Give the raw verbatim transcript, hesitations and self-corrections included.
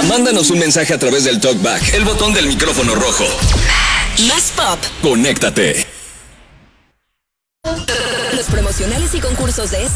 Mándanos un mensaje a través del TalkBack, el botón del micrófono rojo. Más pop. Conéctate. Los promocionales y concursos de este